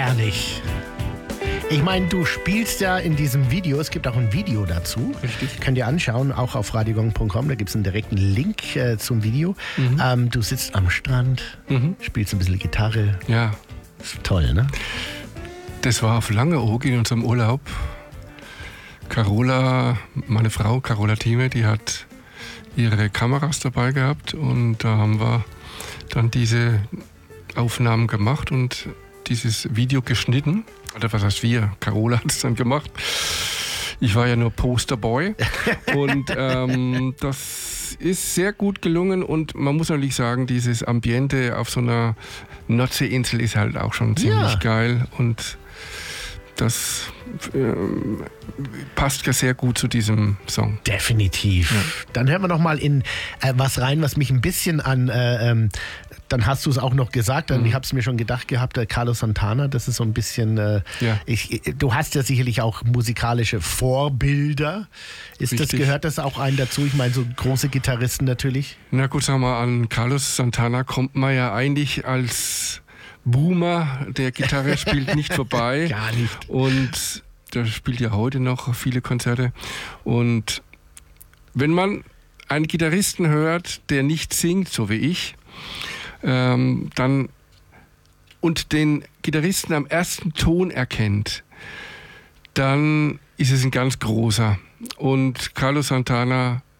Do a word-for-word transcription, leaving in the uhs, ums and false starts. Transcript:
Herrlich. Ich meine, du spielst ja in diesem Video, es gibt auch ein Video dazu. Richtig. Könnt ihr anschauen, auch auf radiogong punkt com, da gibt es einen direkten Link äh, zum Video. Mhm. Ähm, du sitzt am Strand, Mhm. spielst ein bisschen Gitarre. Ja, Ist toll, ne? das war auf Langeoog in unserem Urlaub. Carola, meine Frau, Carola Thieme, die hat ihre Kameras dabei gehabt und da haben wir dann diese Aufnahmen gemacht und dieses Video geschnitten. Oder was heißt wir? Carola hat es dann gemacht. Ich war ja nur Posterboy. Und ähm, das ist sehr gut gelungen. Und man muss natürlich sagen, dieses Ambiente auf so einer Nordseeinsel ist halt auch schon ziemlich Ja. geil. Und das ähm, passt ja sehr gut zu diesem Song. Definitiv. Ja. Dann hören wir noch mal in äh, was rein, was mich ein bisschen an, äh, ähm, dann hast du es auch noch gesagt, dann, Mhm. ich habe es mir schon gedacht gehabt, äh, Carlos Santana, das ist so ein bisschen, äh, Ja. ich, du hast ja sicherlich auch musikalische Vorbilder. Ist das, Richtig. gehört das auch einen dazu? Ich meine, so große Gitarristen natürlich. Na gut, sagen wir, an Carlos Santana kommt man ja eigentlich als Boomer, der Gitarre spielt, nicht vorbei. Gar nicht. Und der spielt ja heute noch viele Konzerte. Und wenn man einen Gitarristen hört, der nicht singt, so wie ich, ähm, dann und den Gitarristen am ersten Ton erkennt, dann ist es ein ganz großer. Und Carlos Santana